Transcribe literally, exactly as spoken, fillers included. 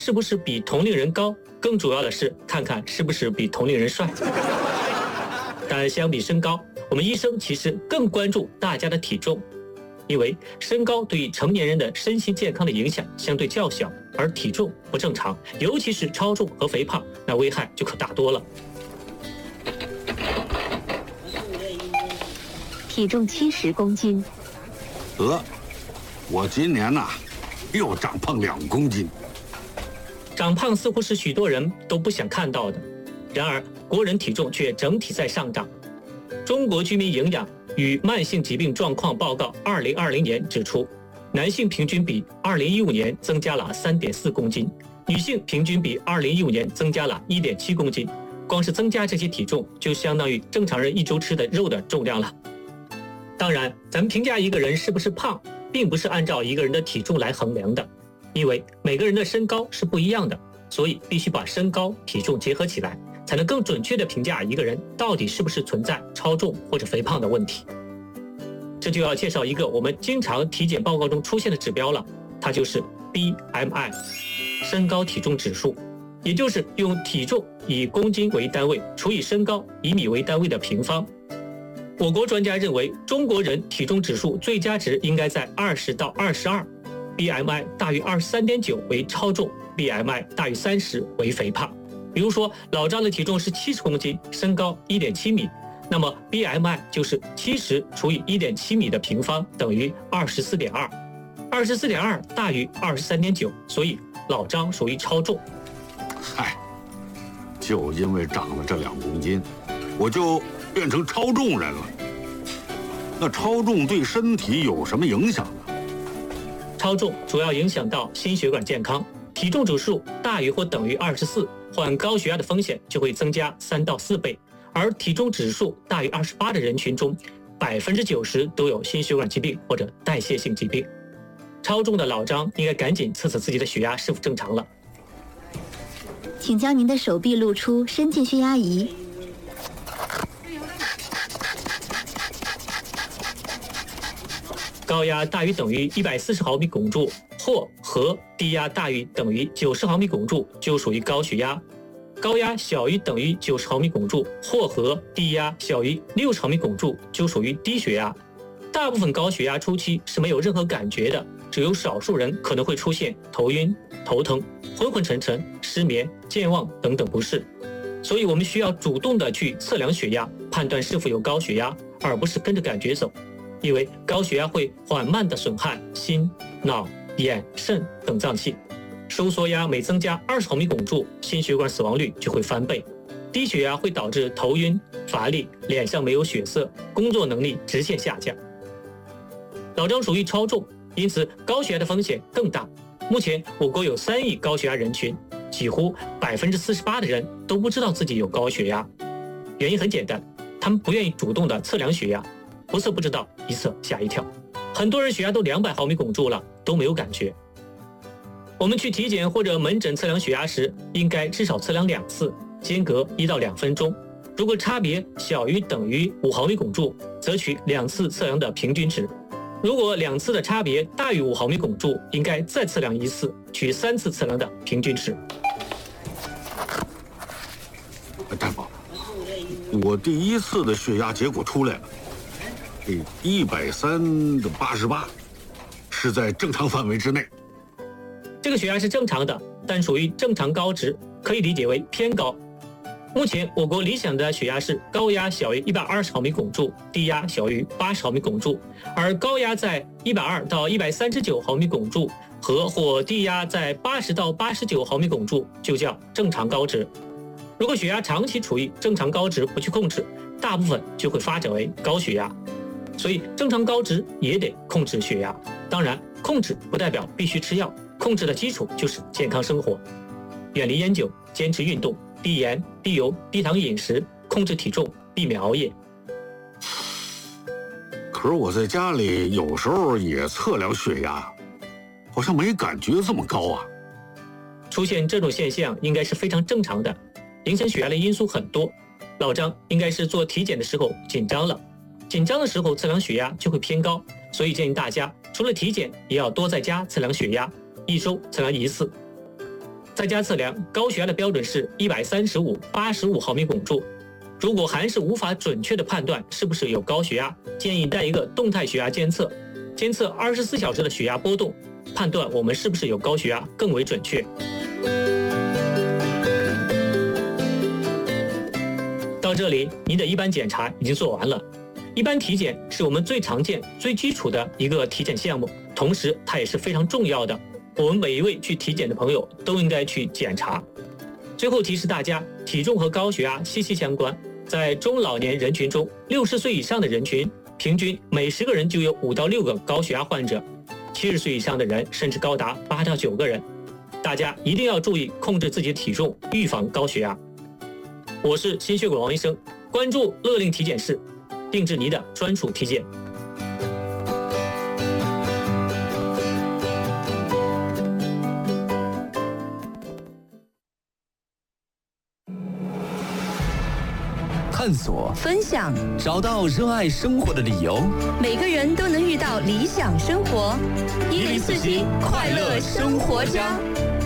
是不是比同龄人高，更主要的是看看是不是比同龄人帅。但相比身高，我们医生其实更关注大家的体重，因为身高对于成年人的身心健康的影响相对较小，而体重不正常，尤其是超重和肥胖，那危害就可大多了。 体重七十公斤， 得，我今年呐、啊、又长胖两公斤。 长胖似乎是许多人都不想看到的，然而国人体重却整体在上涨。中国居民营养与慢性疾病状况报告二零二零年指出，男性平均比二零一五年增加了 三点四公斤，女性平均比二零一五年增加了 一点七公斤。光是增加这些体重，就相当于正常人一周吃的肉的重量了。当然，咱们评价一个人是不是胖，并不是按照一个人的体重来衡量的，因为每个人的身高是不一样的，所以必须把身高、体重结合起来，才能更准确地评价一个人到底是不是存在超重或者肥胖的问题。这就要介绍一个我们经常体检报告中出现的指标了，它就是 B M I， 身高体重指数，也就是用体重以公斤为单位除以身高以米为单位的平方。我国专家认为，中国人体重指数最佳值应该在二十到二十二， B M I 大于 二十三点九 为超重， B M I 大于三十为肥胖。比如说老张的体重是七十公斤，身高 一点七米，那么 B M I 就是七十除以 一点七米的平方等于 二十四点二， 二十四点二 大于 二十三点九， 所以老张属于超重。 嗨，就因为长了这两公斤，我就变成超重人了。那超重对身体有什么影响呢？ 超重主要影响到心血管健康，体重指数大于或等于二十四，患高血压的风险就会增加三到四倍。而体重指数大于二十八的人群中，百分之九十都有心血管疾病或者代谢性疾病。超重的老张应该赶紧测测自己的血压是否正常了。 请将您的手臂露出，伸进血压仪。 高压大于等于一百四十毫米汞柱，或和低压大于等于九十毫米汞柱就属于高血压。高压小于等于九十毫米汞柱，或和低压小于六十毫米汞柱就属于低血压。大部分高血压初期是没有任何感觉的，只有少数人可能会出现头晕、头疼、昏昏沉沉、失眠、健忘等等不适。所以我们需要主动的去测量血压，判断是否有高血压，而不是跟着感觉走。因为高血压会缓慢地损害心、脑、眼、肾等脏器，收缩压每增加二十毫米汞柱，心血管死亡率就会翻倍。低血压会导致头晕、乏力、脸上没有血色，工作能力直线下降。老张属于超重，因此高血压的风险更大。目前我国有三亿高血压人群，几乎百分之四十八的人都不知道自己有高血压。原因很简单，他们不愿意主动的测量血压。不测不知道，一测吓一跳。很多人血压都两百毫米汞柱了，都没有感觉。我们去体检或者门诊测量血压时，应该至少测量两次，间隔一到两分钟。如果差别小于等于五毫米汞柱，则取两次测量的平均值。如果两次的差别大于五毫米汞柱，应该再测量一次，取三次测量的平均值。 大夫，我第一次的血压结果出来了。这一百三的八十八是在正常范围之内。 这个血压是正常的，但属于正常高值，可以理解为偏高。目前我国理想的血压是高压小于一百二十毫米汞柱，低压小于八十毫米汞柱，而高压在一百二到一百三十九毫米汞柱和或低压在八十到八十九毫米汞柱就叫正常高值。如果血压长期处于正常高值不去控制，大部分就会发展为高血压。所以正常高值也得控制血压，当然控制不代表必须吃药，控制的基础就是健康生活，远离烟酒，坚持运动，低盐、低油、低糖饮食，控制体重，避免熬夜。 可是我在家里有时候也测量血压，好像没感觉这么高啊。 出现这种现象应该是非常正常的，影响血压的因素很多。老张应该是做体检的时候紧张了。紧张的时候测量血压就会偏高，所以建议大家除了体检也要多在家测量血压，一周测量一次。 在家测量高血压的标准是一百三十五、八十五毫米汞柱。如果还是无法准确的判断是不是有高血压，建议带一个动态血压监测，监测二十四小时的血压波动，判断我们是不是有高血压更为准确。到这里，你的一般检查已经做完了。一般体检是我们最常见、最基础的一个体检项目，同时它也是非常重要的。我们每一位去体检的朋友都应该去检查。最后提示大家，体重和高血压息息相关。在中老年人群中，六十岁以上的人群，平均每十个人就有五到六个高血压患者；七十岁以上的人甚至高达八到九个人。大家一定要注意控制自己的体重，预防高血压。我是心血管王医生，关注乐龄体检室，定制您的专属体检。 探索、 分享， 找到热爱生活的理由。 每个人都能遇到理想生活。一零四七快乐生活家。